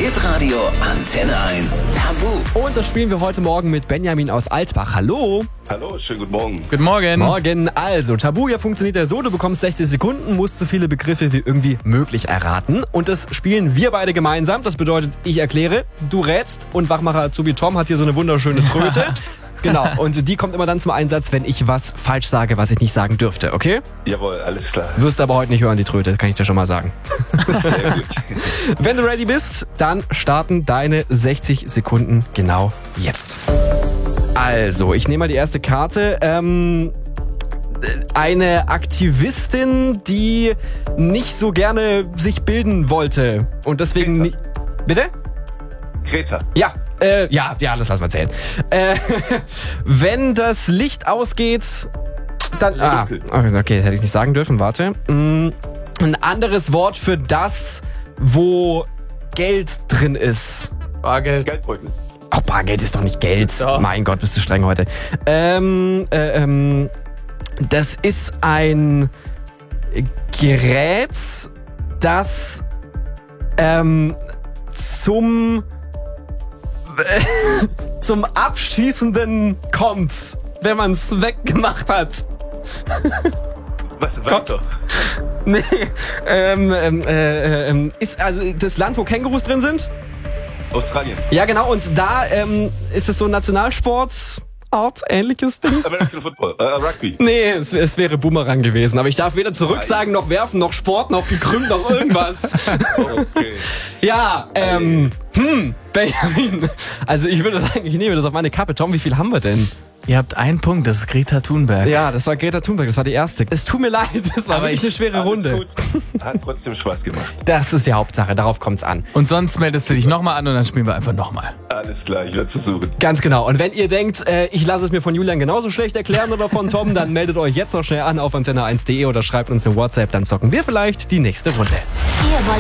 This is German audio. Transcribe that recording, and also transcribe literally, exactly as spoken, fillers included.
Hitradio Antenne eins Tabu. Und das spielen wir heute Morgen mit Benjamin aus Altbach. Hallo. Hallo, schönen guten Morgen. Guten Morgen. Morgen. Also, Tabu, ja funktioniert ja so, du bekommst sechzig Sekunden, musst so viele Begriffe wie irgendwie möglich erraten. Und das spielen wir beide gemeinsam. Das bedeutet, ich erkläre, du rätst und Wachmacher Azubi Tom hat hier so eine wunderschöne Tröte. Genau, und die kommt immer dann zum Einsatz, wenn ich was falsch sage, was ich nicht sagen dürfte, okay? Jawohl, alles klar. Wirst aber heute nicht hören, die Tröte, kann ich dir schon mal sagen. Sehr gut. Wenn du ready bist, dann starten deine sechzig Sekunden genau jetzt. Also, ich nehme mal die erste Karte. Ähm, eine Aktivistin, die nicht so gerne sich bilden wollte und deswegen nicht... Bitte? Greta. Ja, äh, ja, ja, das lassen wir zählen. Äh, wenn das Licht ausgeht, dann... Ah, okay, das hätte ich nicht sagen dürfen, warte. Mm, ein anderes Wort für das, wo Geld drin ist. Bargeld. Geldbeutel. Ach, Bargeld ist doch nicht Geld. Doch. Mein Gott, bist du streng heute. Ähm, äh, ähm, das ist ein Gerät, das ähm, zum zum Abschießenden kommt, wenn man es weggemacht hat. Was, Gott. sag doch. Nee, ähm, ähm, äh, ähm, ist also das Land, wo Kängurus drin sind? Australien. Ja, genau, und da ähm, ist es so ein Nationalsport, Art, ähnliches Ding. American Football. Äh, Rugby. Nee, es, es wäre Boomerang gewesen, aber ich darf weder zurücksagen, noch werfen, noch Sport, noch gekrümmt, noch irgendwas. Okay. Ja, ähm, hm, Benjamin. Also ich würde sagen, ich nehme das auf meine Kappe. Tom, wie viel haben wir denn? Ihr habt einen Punkt, das ist Greta Thunberg. Ja, das war Greta Thunberg, das war die erste. Es tut mir leid, das war Aber wirklich ich- eine schwere Alles Runde. gut. Hat trotzdem Spaß gemacht. Das ist die Hauptsache, darauf kommt's an. Und sonst meldest du dich nochmal an und dann spielen wir einfach nochmal. Alles klar, ich werde versuchen. Ganz genau. Und wenn ihr denkt, äh, ich lasse es mir von Julian genauso schlecht erklären oder von Tom, dann meldet euch jetzt noch schnell an auf antenne eins punkt de oder schreibt uns eine WhatsApp, dann zocken wir vielleicht die nächste Runde. Ihr wollt